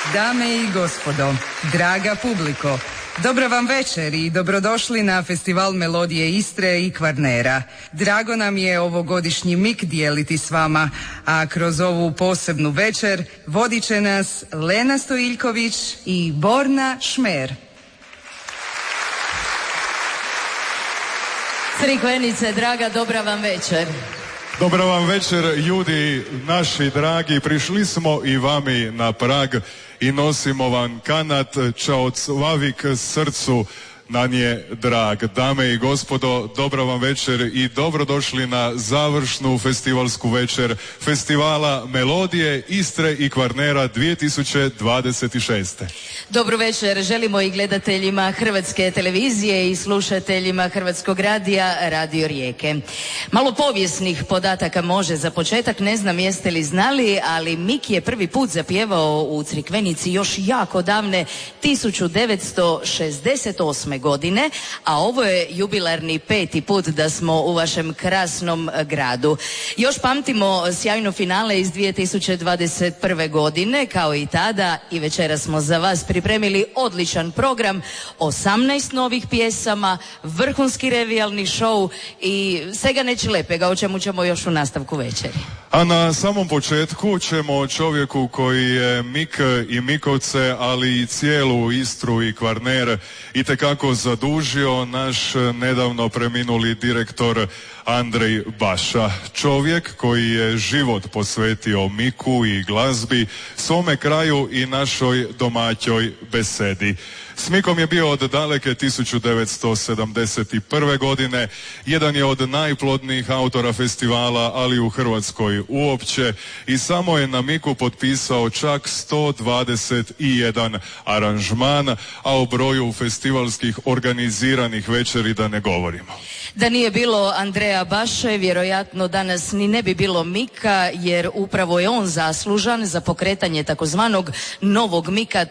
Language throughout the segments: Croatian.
Dame i gospodo, draga publiko, dobro vam večer i dobrodošli na Festival Melodije Istre i Kvarnera. Drago nam je ovogodišnji mik dijeliti s vama, a kroz ovu posebnu večer vodit će nas Lena Stojiljković i Borna Šmer. Crikvenice, draga, dobra vam večer. Dobra vam večer, ljudi naši dragi, prišli smo i vami na prag i nosimo vam kanat, čaocvavik srcu nam je drag. Dame i gospodo, dobra vam večer i dobrodošli na završnu festivalsku večer Festivala Melodije Istre i Kvarnera 2026. Dobru večer želimo i gledateljima Hrvatske televizije i slušateljima Hrvatskog radija, Radio Rijeke. Malo povijesnih podataka može za početak, ne znam jeste li znali, ali Mik je prvi put zapjevao u Crikvenici još jako davne 1968. godine, a ovo je jubilarni 5. put da smo u vašem krasnom gradu. Još pamtimo sjajno finale iz 2021. godine, kao i tada, i večera smo za vas pripremili odličan program, 18 novih pjesama, vrhunski revijalni show i svega neće lepega, o čemu ćemo još u nastavku večeri. A na samom početku ćemo čovjeku koji je Mik i Mikovce, ali i cijelu Istru i Kvarner itekako zadužio, naš nedavno preminuli direktor Andrej Baša. Čovjek koji je život posvetio Miku i glazbi, svome kraju i našoj domaćoj besedi. S Mikom je bio od daleke 1971. godine, jedan je od najplodnijih autora festivala, ali u Hrvatskoj uopće, i samo je na Miku potpisao čak 121 aranžman, a o broju festivalskih organiziranih večeri da ne govorimo. Da nije bilo Andreja Baše, vjerojatno danas ni ne bi bilo Mika, jer upravo je on zaslužan za pokretanje takozvanog novog Mika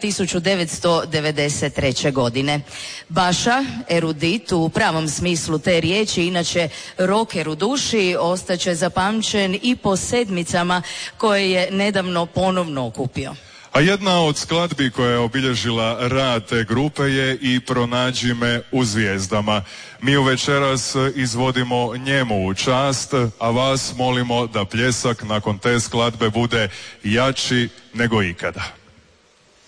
1993. godine. Baša, erudit u pravom smislu te riječi, inače rocker u duši, ostaće zapamćen i po sedmicama koje je nedavno ponovno okupio. A jedna od skladbi koja je obilježila rad te grupe je i Pronađi me u zvijezdama. Mi ju večeras izvodimo njemu u čast, a vas molimo da pljesak nakon te skladbe bude jači nego ikada.